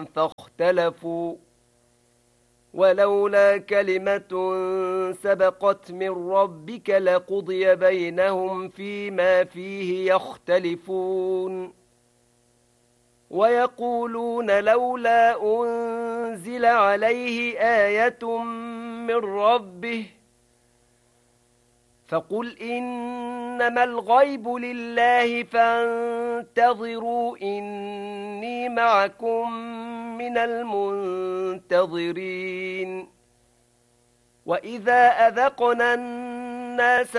فاختلفوا ولولا كلمة سبقت من ربك لقضي بينهم فيما فيه يختلفون ويقولون لولا أنزل عليه آية من ربه فقل إنما الغيب لله فانتظروا إني معكم من المنتظرين وإذا أذقنا الناس